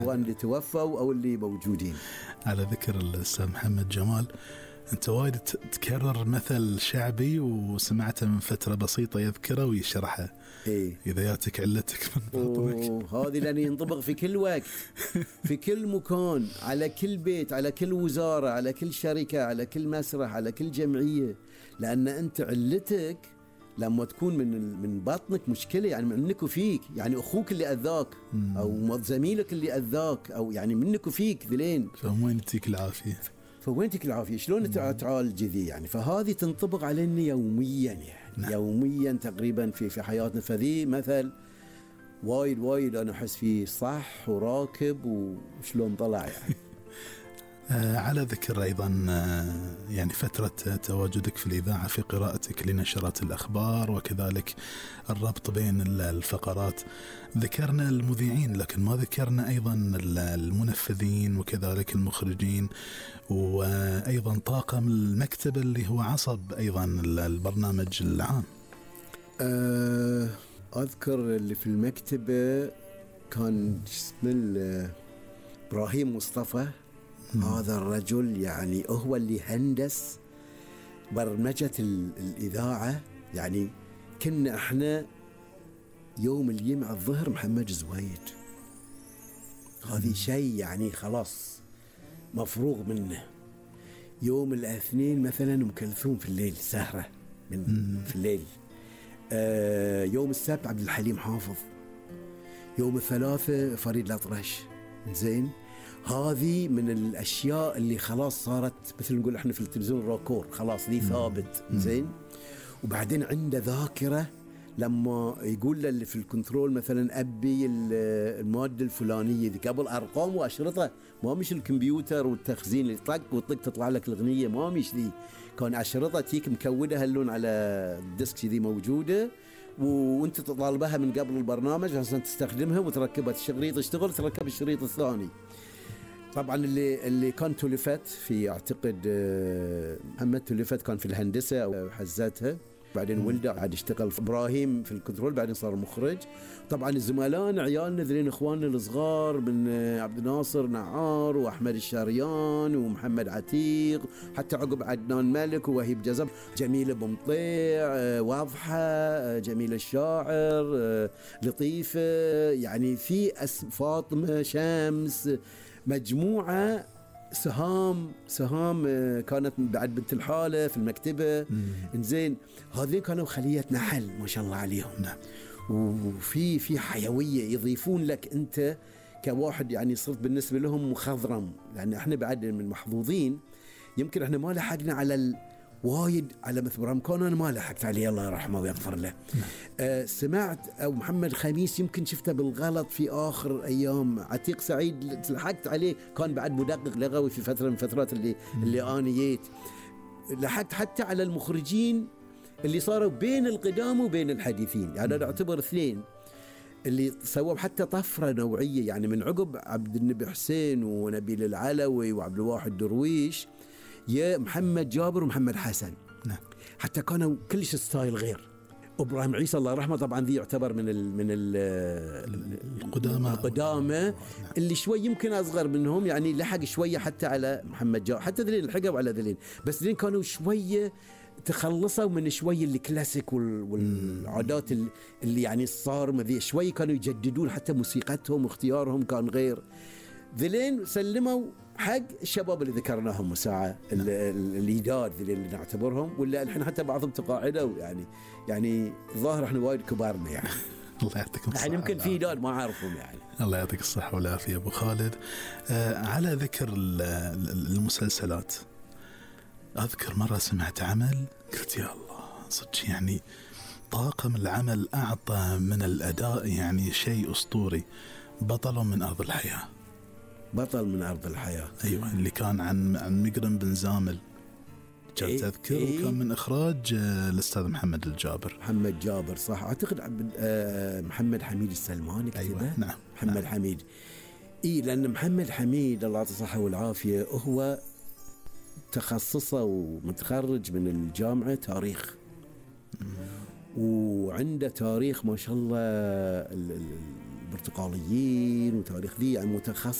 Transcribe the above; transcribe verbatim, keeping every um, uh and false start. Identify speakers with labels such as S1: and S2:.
S1: سواء اللي توفوا أو اللي موجودين.
S2: على ذكر الأستاذ محمد جمال، أنت وايد تكرر مثل شعبي وسمعته من فترة بسيطة يذكره ويشرحه.
S1: إيه؟
S2: إذا ياتك علتك من بطنك.
S1: هذه لأن ينطبق في كل وقت، في كل مكان، على كل بيت، على كل وزارة، على كل شركة، على كل مسرح، على كل جمعية. لأن أنت علتك لما تكون من من بطنك مشكلة، يعني منك وفيك، يعني أخوك اللي أذاك أو زميلك اللي أذاك، أو يعني منك وفيك ذلين.
S2: فوين تجيك العافية؟
S1: فوين تجيك العافية؟ شلون تعالج ذي يعني؟ فهذه تنطبق علينا يوميا يعني. نعم. يوميا تقريبا في في حياتنا. فذي مثل وايد وايد أنا أحس فيه صح وراكب وشلون طلع يعني.
S2: آه على ذكر أيضا آه يعني فترة تواجدك في الإذاعة في قراءتك لنشرات الأخبار وكذلك الربط بين الفقرات، ذكرنا المذيعين لكن ما ذكرنا أيضا المنفذين وكذلك المخرجين وأيضا طاقم المكتب اللي هو عصب أيضا البرنامج العام.
S1: آه أذكر اللي في المكتبة كان اسمه إبراهيم مصطفى. هذا الرجل يعني هو اللي هندس برمجة الإذاعة. يعني كنا احنا يوم الجمعة الظهر محمد زويد، هذه شيء يعني خلاص مفروغ منه. يوم الاثنين مثلا أم كلثوم في الليل سهرة من في الليل. آه يوم السبت عبد الحليم حافظ. يوم الثلاثاء فريد الأطرش. زين، هذه من الأشياء اللي خلاص صارت مثل نقول احنا في التلفزيون راكور، خلاص دي ثابت. زين، وبعدين عنده ذاكرة لما يقول له اللي في الكنترول مثلا أبي المادة الفلانية دي قبل أرقام وأشرطة، ما مش الكمبيوتر والتخزين اللي طق وطق تطلع لك الأغنية، ما مش دي، كان أشرطة تيك مكودة هاللون على الديسك دي موجودة وانت تطالبها من قبل البرنامج عشان تستخدمها وتركبها. الشريط يشتغل تركب الشريط الثاني. طبعا اللي اللي كان تلفت في اعتقد محمد تلفت كان في الهندسه او حزتها، بعدين ولده عاد اشتغل في ابراهيم في الكنترول، بعدين صار مخرج. طبعا الزملاء عيالنا ذلين اخواننا الصغار من عبد الناصر نعار واحمد الشاريان ومحمد عتيق، حتى عقب عدنان ملك ووهيب جزم، جميله بمطيع، واضحه، جميله الشاعر، لطيفه، يعني في فاطمه شمس، مجموعه سهام سهام كانت بعد بنت الحالة في المكتبة. إنزين، هذين كانوا خلية نحل ما شاء الله عليهم.
S2: نعم.
S1: وفي في حيوية يضيفون لك أنت كواحد، يعني صرت بالنسبة لهم مخضرم، لأن إحنا بعد من محظوظين يمكن إحنا ما لحقنا على ال وايد على مثل برامكون. أنا ما لحقت عليه الله يرحمه ويغفر له. آه سمعت أو محمد خميس يمكن شفته بالغلط في آخر أيام. عتيق سعيد لحقت عليه، كان بعد مدقق لغوي في فترة من فترات اللي اللي أنا جيت. لحقت حتى على المخرجين اللي صاروا بين القدام وبين الحديثين، يعني أنا أعتبر اثنين اللي سووا حتى طفرة نوعية، يعني من عقب عبد النبي حسين ونبيل العلوي وعبد الواحد درويش يا محمد جابر ومحمد حسن.
S2: نعم.
S1: حتى كانوا كلش ستايل غير. ابراهيم عيسى الله يرحمه طبعا ذي يعتبر من ال من ال
S2: القدامى
S1: القدامى اللي شوي يمكن اصغر منهم، يعني لحق شويه حتى على محمد جابر، حتى ذلين لحقوا على ذلين، بس ذلين كانوا شويه تخلصوا من شوي الكلاسيك والعادات اللي يعني الصارمه ذي، شوي كانوا يجددون حتى موسيقتهم واختيارهم كان غير. ذلين سلموا حق الشباب اللي ذكرناهم ساعة الإيداد اللي نعتبرهم، ولا الحين حتى بعضهم تقاعدوا، يعني يعني ظاهر احنا وايد كبارنا يعني.
S2: الله يعطيك الصحة.
S1: يعني يمكن في إيداد ما أعرفهم يعني.
S2: الله يعطيك الصحة والعافية أبو خالد. آه على ذكر المسلسلات، أذكر مرة سمعت عمل قلت يا الله صدق، يعني طاقم العمل أعطى من الأداء يعني شيء أسطوري. بطل من أرض الحياة.
S1: بطل من أرض الحياة،
S2: أيوة، اللي كان عن عن مقرن بن زامل، كنت إيه أذكر إيه؟ وكان من إخراج الأستاذ محمد الجابر.
S1: محمد جابر صح، أعتقد عبد آه محمد حميد السلماني كتبه.
S2: أيوة نعم.
S1: محمد
S2: نعم.
S1: حميد إيه، لأن محمد حميد الله يعطيه الصحة والعافية هو تخصصه ومتخرج من الجامعة تاريخ، وعنده تاريخ ما شاء الله البرتقاليين وتاريخ ذي، يعني متخصص